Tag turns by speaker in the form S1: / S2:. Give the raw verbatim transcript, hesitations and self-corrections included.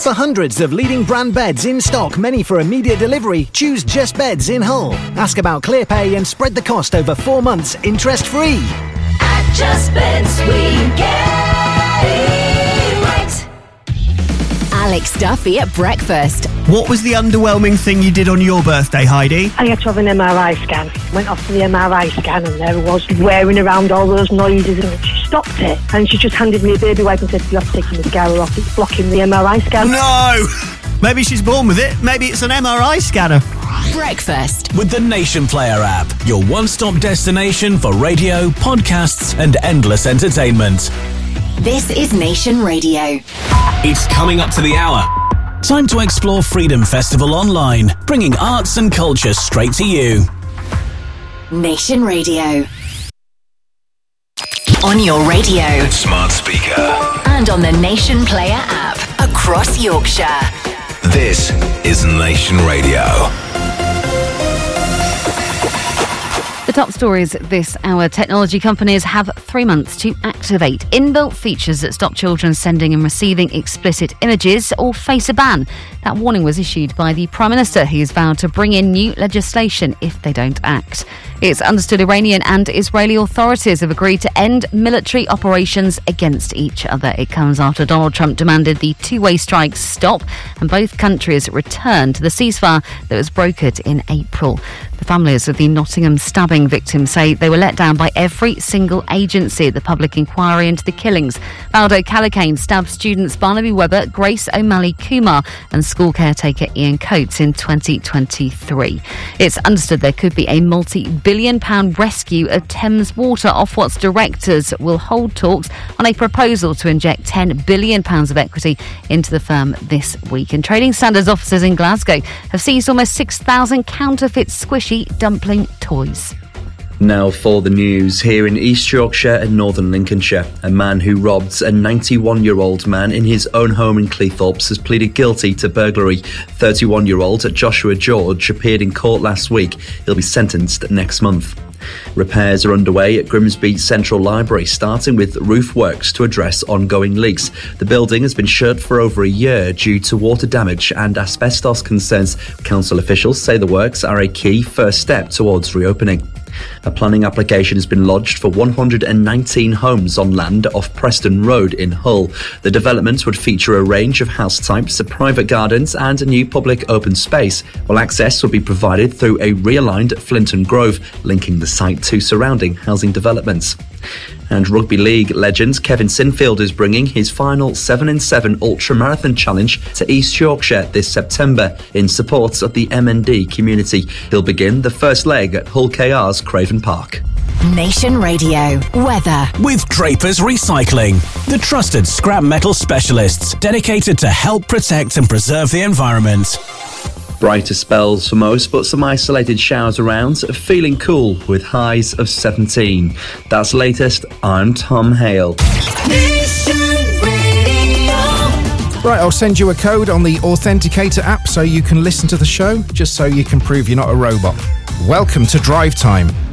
S1: For hundreds of leading brand beds in stock, many for immediate delivery, choose Just Beds in Hull. Ask about ClearPay and spread the cost over four months interest-free.
S2: At Just Beds we get it right.
S3: Alex Duffy at breakfast.
S4: What was the underwhelming thing you did on your birthday, Heidi?
S5: I had to have an M R I scan. Went off for the M R I scan and there I was wearing around all those noises, and she stopped it and she just handed me a baby wipe and said, you have to take your mascara off, it's blocking the M R I scan.
S4: No! Maybe she's born with it. Maybe it's an M R I scanner.
S3: Breakfast
S6: with the Nation Player app, your one-stop destination for radio, podcasts and endless entertainment.
S3: This is Nation Radio.
S6: It's coming up to the hour. Time to explore Freedom Festival online, bringing arts and culture straight to you.
S3: Nation Radio. On your radio,
S6: smart speaker,
S3: and on the Nation Player app across Yorkshire.
S6: This is Nation Radio.
S7: The top stories this hour. Technology companies have three months to activate inbuilt features that stop children sending and receiving explicit images or face a ban. That warning was issued by the Prime Minister, who has vowed to bring in new legislation if they don't act. It's understood Iranian and Israeli authorities have agreed to end military operations against each other. It comes after Donald Trump demanded the two-way strikes stop and both countries return to the ceasefire that was brokered in April. The families of the Nottingham stabbing victims say they were let down by every single agency at the public inquiry into the killings. Valdo Callacane stabbed students Barnaby Webber, Grace O'Malley Kumar and school caretaker Ian Coates in twenty twenty-three. It's understood there could be a multi-billion pound rescue of Thames Water. Ofwat's directors will hold talks on a proposal to inject ten billion pounds of equity into the firm this week. And trading standards officers in Glasgow have seized almost six thousand counterfeit squishy dumpling toys.
S8: Now for the news. Here in East Yorkshire and Northern Lincolnshire, a man who robbed a ninety-one-year-old man in his own home in Cleethorpes has pleaded guilty to burglary. thirty-one-year-old Joshua George appeared in court last week. He'll be sentenced next month. Repairs are underway at Grimsby Central Library, starting with roof works to address ongoing leaks. The building has been shut for over a year due to water damage and asbestos concerns. Council officials say the works are a key first step towards reopening. A planning application has been lodged for one hundred nineteen homes on land off Preston Road in Hull. The development would feature a range of house types, private gardens and a new public open space, while access will be provided through a realigned Flinton Grove, linking the site to surrounding housing developments. And rugby league legend Kevin Sinfield is bringing his final seven in seven ultramarathon challenge to East Yorkshire this September in support of the M N D community. He'll begin the first leg at Hull K R's Craven Park.
S3: Nation Radio weather
S6: with Drapers Recycling, the trusted scrap metal specialists dedicated to help protect and preserve the environment.
S8: Brighter spells for most, but some isolated showers around. Feeling cool with highs of seventeen. That's latest. I'm Tom Hale.
S9: Right, I'll send you a code on the Authenticator app so you can listen to the show, just so you can prove you're not a robot. Welcome to Drive Time.